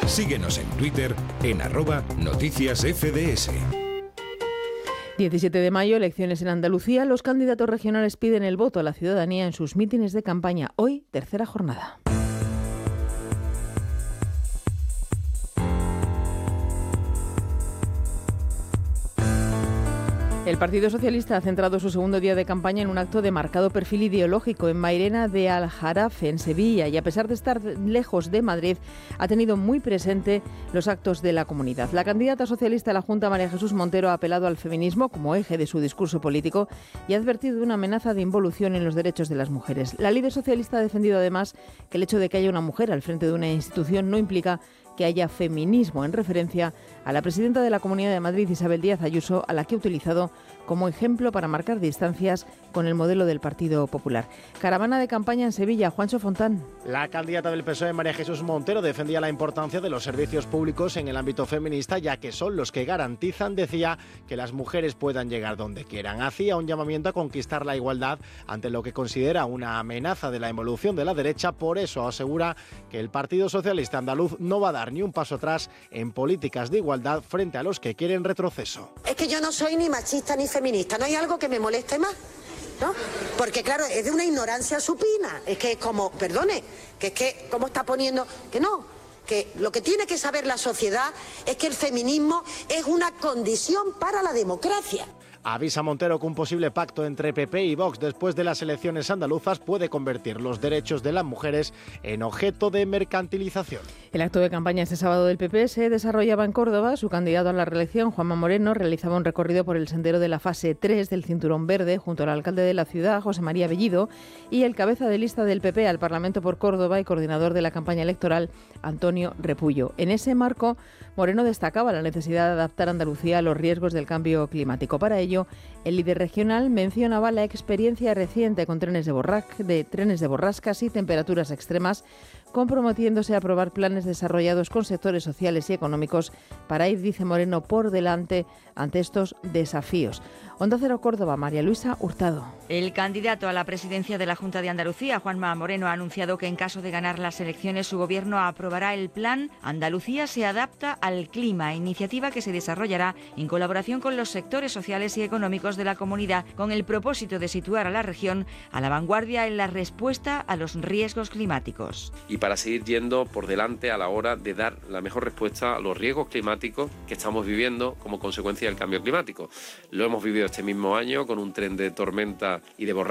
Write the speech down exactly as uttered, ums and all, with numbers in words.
Síguenos en Twitter en arroba noticias F D S. diecisiete de mayo, elecciones en Andalucía. Los candidatos regionales piden el voto a la ciudadanía en sus mítines de campaña. Hoy, tercera jornada. El Partido Socialista ha centrado su segundo día de campaña en un acto de marcado perfil ideológico en Mairena de Aljarafe, en Sevilla, y a pesar de estar lejos de Madrid, ha tenido muy presente los actos de la comunidad. La candidata socialista a la Junta, María Jesús Montero, ha apelado al feminismo como eje de su discurso político y ha advertido de una amenaza de involución en los derechos de las mujeres. La líder socialista ha defendido además que el hecho de que haya una mujer al frente de una institución no implica que haya feminismo, en referencia a la presidenta de la Comunidad de Madrid, Isabel Díaz Ayuso, a la que ha utilizado como ejemplo para marcar distancias con el modelo del Partido Popular. Caravana de campaña en Sevilla. Juancho Fontán. La candidata del P S O E, María Jesús Montero, defendía la importancia de los servicios públicos en el ámbito feminista, ya que son los que garantizan, decía, que las mujeres puedan llegar donde quieran. Hacía un llamamiento a conquistar la igualdad ante lo que considera una amenaza de la evolución de la derecha. Por eso asegura que el Partido Socialista Andaluz no va a dar ni un paso atrás en políticas de igualdad frente a los que quieren retroceso. Es que yo no soy ni machista ni feminista, no hay algo que me moleste más, ¿no? Porque claro, es de una ignorancia supina, es que es como, perdone, que es que, ¿cómo está poniendo? Que no, que lo que tiene que saber la sociedad es que el feminismo es una condición para la democracia. Avisa Montero que un posible pacto entre P P y Vox después de las elecciones andaluzas puede convertir los derechos de las mujeres en objeto de mercantilización. El acto de campaña este sábado del P P se desarrollaba en Córdoba. Su candidato a la reelección, Juanma Moreno, realizaba un recorrido por el sendero de la fase tres del Cinturón Verde junto al alcalde de la ciudad, José María Bellido, y el cabeza de lista del P P al Parlamento por Córdoba y coordinador de la campaña electoral, Antonio Repullo. En ese marco, Moreno destacaba la necesidad de adaptar Andalucía a los riesgos del cambio climático. Para ello, el líder regional mencionaba la experiencia reciente con trenes de, borrac, de trenes de borrascas y temperaturas extremas, comprometiéndose a aprobar planes desarrollados con sectores sociales y económicos para ir, dice Moreno, por delante ante estos desafíos. Onda Cero Córdoba, María Luisa Hurtado. El candidato a la presidencia de la Junta de Andalucía, Juanma Moreno, ha anunciado que en caso de ganar las elecciones su gobierno aprobará el plan Andalucía se adapta al clima, iniciativa que se desarrollará en colaboración con los sectores sociales y económicos de la comunidad, con el propósito de situar a la región a la vanguardia en la respuesta a los riesgos climáticos. Y para seguir yendo por delante a la hora de dar la mejor respuesta a los riesgos climáticos que estamos viviendo como consecuencia del cambio climático. Lo hemos vivido este mismo año con un tren de tormenta y de borrasca